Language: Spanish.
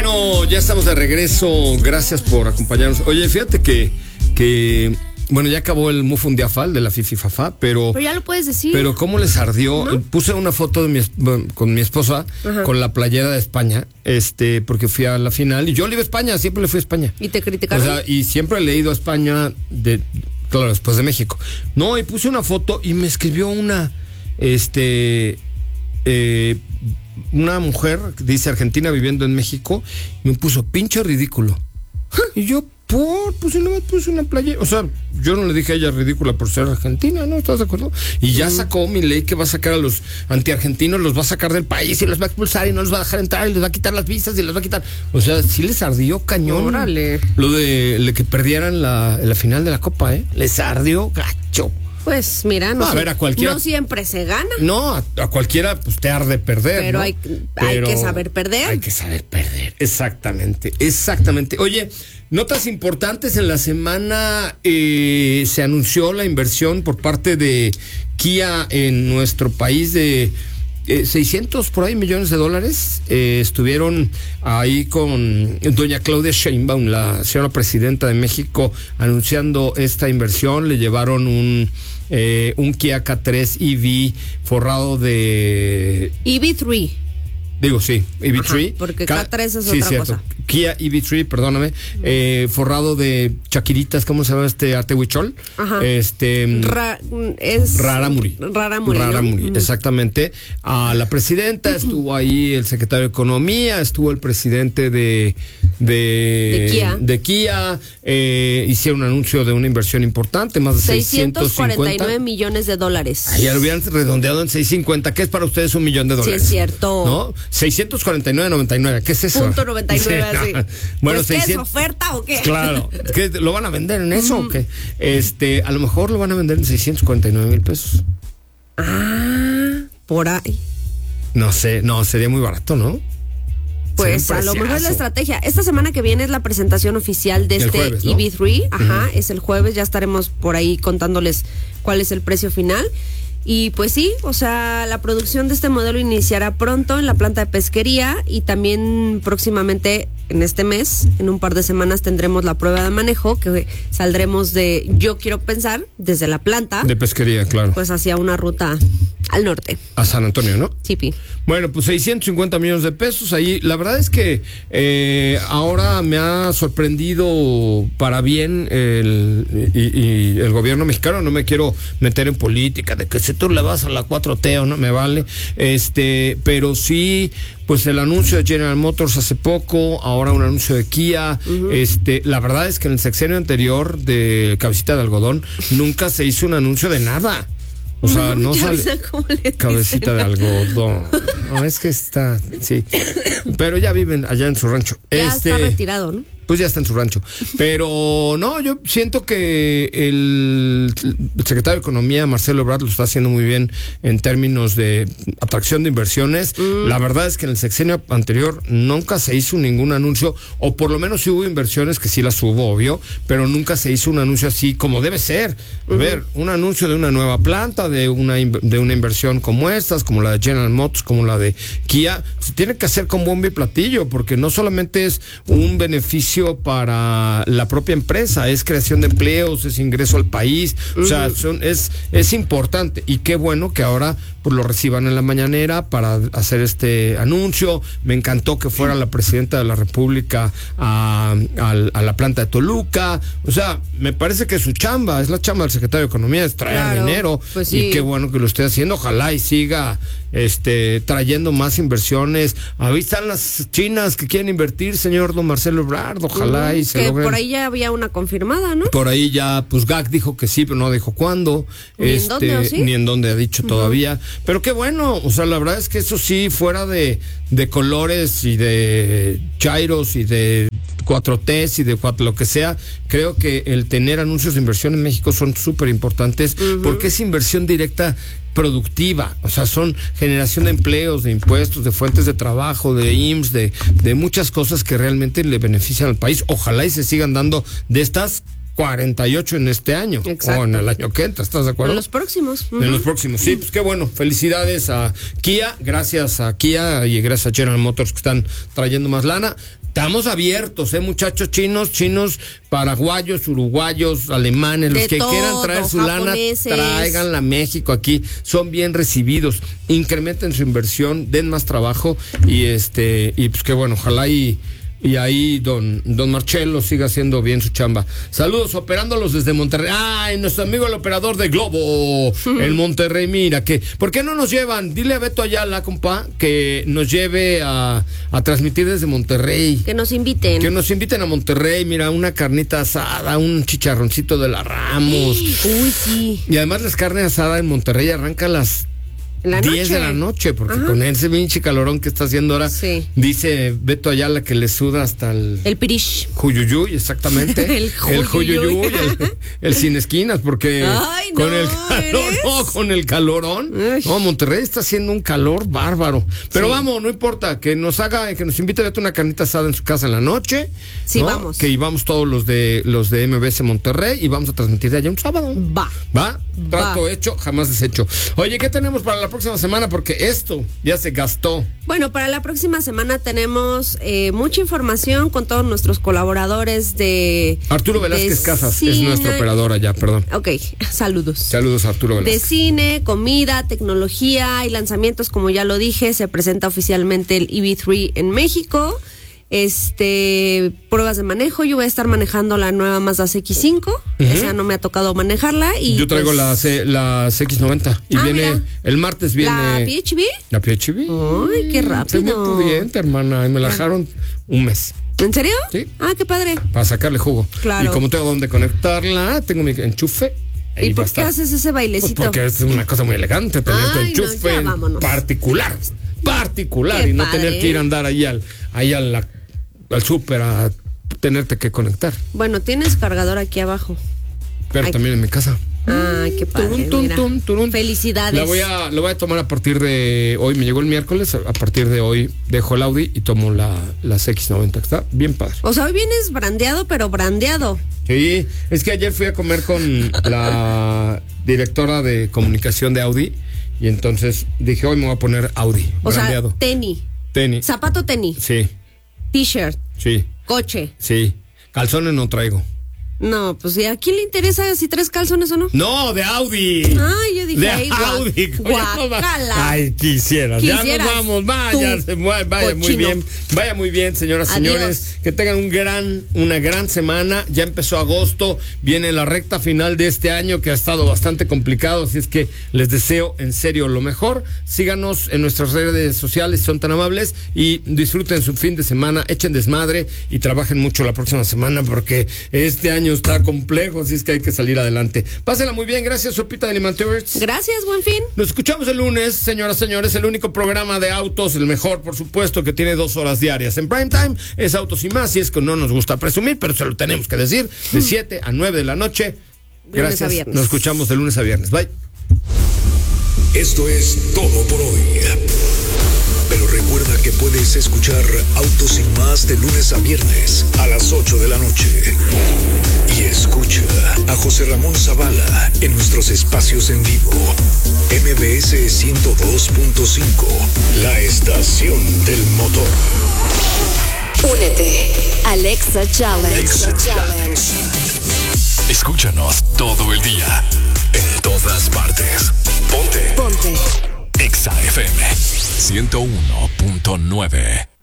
Bueno, ya estamos de regreso. Gracias por acompañarnos. Oye, fíjate que bueno, ya acabó el Mufundiafal de la Fififafa, pero ya lo puedes decir. Pero cómo les ardió. ¿No? Puse una foto con mi esposa, ajá, con la playera de España, porque fui a la final y yo le iba a España, siempre le fui a España. ¿Y te criticaron? O sea, y siempre le he ido a España claro, después de México. No, y puse una foto y me escribió una mujer, dice Argentina viviendo en México, y me puso pinche ridículo. Y yo, pues si no me puse una playera. O sea, yo no le dije a ella ridícula por ser argentina, ¿no? ¿Estás de acuerdo? Y ya sacó mi ley que va a sacar a los antiargentinos, los va a sacar del país y los va a expulsar y no los va a dejar entrar y les va a quitar las visas y les va a quitar. O sea, sí les ardió cañón. Órale. Lo de que perdieran la final de la Copa, ¿eh? Les ardió gacho. Pues mira, no siempre se gana. No, a cualquiera pues te arde perder. Pero, ¿no? hay que saber perder. Hay que saber perder, exactamente. Oye, notas importantes en la semana. Se anunció la inversión por parte de Kia en nuestro país de 600 por ahí millones de dólares. Estuvieron ahí con doña Claudia Sheinbaum, la señora presidenta de México, anunciando esta inversión. Le llevaron un Kia K3 EV forrado de EV3. Digo, sí, EV3. Ajá, porque K3 es otra cosa. Kia EV3, perdóname, forrado de chaquiritas, ¿cómo se llama Artehuichol? Ajá. Raramuri. Raramuri, ¿no? Exactamente. A la presidenta, estuvo ahí el secretario de Economía, estuvo el presidente de Kia. Hicieron un anuncio de una inversión importante, más de 649 millones de dólares. Ya lo hubieran redondeado en 650, ¿qué es para ustedes $1 millón? Sí, es cierto. ¿No? 649.99, ¿qué es eso? .99, así. Bueno, pues, ¿qué es oferta o qué? Claro, ¿qué, lo van a vender en eso o qué? A lo mejor lo van a vender en 649,000 pesos. Por ahí. No sé, sería muy barato, ¿no? Pues a lo mejor es la estrategia. Esta semana que viene es la presentación oficial de este jueves, ¿no? EV3. Ajá, es el jueves, ya estaremos por ahí contándoles cuál es el precio final. Y pues sí, o sea, la producción de este modelo iniciará pronto en la planta de pesquería y también próximamente en este mes, en un par de semanas, tendremos la prueba de manejo que saldremos yo quiero pensar, desde la planta. De pesquería, claro. Pues hacia una ruta al norte. A San Antonio, ¿no? Sí, Pi. Bueno, pues 650 millones de pesos ahí. La verdad es que ahora me ha sorprendido para bien el gobierno mexicano. No me quiero meter en política de que si tú le vas a la 4T o no me vale. Pero sí, pues el anuncio de General Motors hace poco, ahora un anuncio de Kia. La verdad es que en el sexenio anterior de Cabecita de Algodón nunca se hizo un anuncio de nada. O sea, no sale. Cabecita de algodón. No, es que está. Sí. Pero ya viven allá en su rancho. Ya está retirado, ¿no? Pues ya está en su rancho. Pero no, yo siento que el secretario de Economía, Marcelo Ebrard, lo está haciendo muy bien en términos de atracción de inversiones. La verdad es que en el sexenio anterior nunca se hizo ningún anuncio, o por lo menos sí hubo inversiones, que sí las hubo, obvio, pero nunca se hizo un anuncio así como debe ser. A ver, un anuncio de una nueva planta, de una inversión como estas, como la de General Motors, como la de Kia, se tiene que hacer con bombo y platillo, porque no solamente es un beneficio para la propia empresa, es creación de empleos, es ingreso al país, o sea, es importante, y qué bueno que ahora pues lo reciban en la mañanera para hacer este anuncio. Me encantó que fuera la presidenta de la República a la planta de Toluca. O sea, me parece que su chamba, es la chamba del secretario de Economía, es traer dinero, pues sí. Y qué bueno que lo esté haciendo. Ojalá y siga trayendo más inversiones. Ahí están las chinas que quieren invertir, señor don Marcelo Ebrard. Ojalá y se logren. Por ahí ya había una confirmada, ¿no? Por ahí ya, pues GAC dijo que sí, pero no dijo cuándo. Ni en dónde ha dicho todavía. Pero qué bueno, o sea, la verdad es que eso sí, fuera de colores y de chairos y de 4Ts y de lo que sea, creo que el tener anuncios de inversión en México son súper importantes, porque es inversión directa productiva, o sea, son generación de empleos, de impuestos, de fuentes de trabajo, de IMSS, de muchas cosas que realmente le benefician al país. Ojalá y se sigan dando de estas 48 en este año. Exacto. O en el año que entra, ¿estás de acuerdo? En los próximos. En los próximos, sí, pues qué bueno. Felicidades a Kia, gracias a Kia y gracias a General Motors que están trayendo más lana. Estamos abiertos, muchachos, chinos, paraguayos, uruguayos, alemanes, los que quieran traer su japoneses. Lana, tráiganla a México, aquí son bien recibidos. Incrementen su inversión, den más trabajo y pues qué bueno, ojalá y ahí don Marcelo siga haciendo bien su chamba. Saludos, operándolos desde Monterrey. Ay, nuestro amigo el operador de Globo en Monterrey, mira, ¿por qué no nos llevan? Dile a Beto Ayala, compa, que nos lleve a transmitir desde Monterrey. Que nos inviten. Que nos inviten a Monterrey, mira, una carnita asada, un chicharroncito de la Ramos. Uy, sí. Y además las carnes asadas en Monterrey arrancan las 10 de la noche, porque con ese pinche calorón que está haciendo ahora, sí. Dice Beto Ayala que le suda hasta el pirish. Juyuyuy, exactamente. el Juyuyuy, el sin esquinas, porque con el calorón. No, Monterrey está haciendo un calor bárbaro. Pero sí. Vamos, no importa, que nos invite a Beto una carnita asada en su casa en la noche. Sí, ¿no? Vamos. Que íbamos todos los de MBS Monterrey y vamos a transmitir de allá un sábado. ¿Va? Trato hecho, jamás deshecho. Oye, ¿qué tenemos para la próxima semana? Porque esto ya se gastó. Bueno, para la próxima semana tenemos mucha información con todos nuestros colaboradores de Arturo Velázquez Casas cine. Es nuestro operador allá, perdón. Ok, saludos. Saludos, Arturo Velázquez. De cine, comida, tecnología y lanzamientos, como ya lo dije, se presenta oficialmente el EV3 en México. Pruebas de manejo, yo voy a estar manejando la nueva Mazda CX-5, esa no me ha tocado manejarla y yo traigo la CX-90 y viene, mira. El martes viene ¿La PHV? La PHV. Ay, qué rápido. Muy bien, hermana, y me la dejaron un mes. ¿En serio? Sí. Ah, qué padre. Para sacarle jugo. Claro. Y como tengo donde conectarla, tengo mi enchufe. ¿Y por qué haces ese bailecito? Pues porque es una cosa muy elegante tener tu enchufe particular y no tener que ir a andar ahí al súper a tenerte que conectar. Bueno, tienes cargador aquí abajo. Pero también en mi casa. Ay, qué padre. Turun. Felicidades. Lo voy a tomar a partir de hoy. Me llegó el miércoles. A partir de hoy dejo el Audi y tomo la CX-90. Está bien padre. O sea, hoy vienes brandeado, pero brandeado. Sí, es que ayer fui a comer con la directora de comunicación de Audi y entonces dije, hoy me voy a poner Audi. O brandeado. sea, tenis. Zapato tenis. Sí. T-shirt. Sí. Coche. Sí. Calzones no traigo. No, pues ¿y a quién le interesa si traes calzones o no? No, de Audi. Ay, yo dije, de Audi. Guacala. Ay, quisieras. Ya nos vamos, vaya muy bien. Vaya muy bien, señoras y señores. Que tengan una gran semana. Ya empezó agosto, viene la recta final de este año que ha estado bastante complicado, así es que les deseo en serio lo mejor. Síganos en nuestras redes sociales, son tan amables, y disfruten su fin de semana, echen desmadre y trabajen mucho la próxima semana porque este año está complejo, así es que hay que salir adelante. Pásenla muy bien, gracias, Sopita de Limantovers. Gracias, buen fin. Nos escuchamos el lunes, señoras y señores, el único programa de autos, el mejor, por supuesto, que tiene 2 horas diarias. En prime time es Autos y Más, y es que no nos gusta presumir, pero se lo tenemos que decir, de 7 a 9 de la noche. Gracias, nos escuchamos de lunes a viernes. Bye. Esto es todo por hoy. Pero recuerda que puedes escuchar Autos Sin Más de lunes a viernes a las 8 de la noche. Y escucha a José Ramón Zavala en nuestros espacios en vivo. MBS 102.5, la estación del motor. Únete, Alexa Challenge. Escúchanos todo el día, en todas partes. Ponte. Exa FM 101.9.